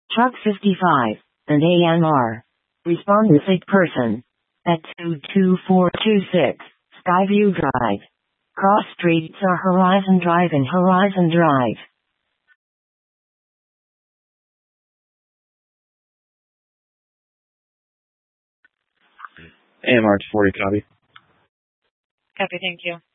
Truck 55, and AMR. Respond missing person. At 22426, Skyview Drive. Cross streets are Horizon Drive and Horizon Drive. AMR 40, copy. Copy, thank you.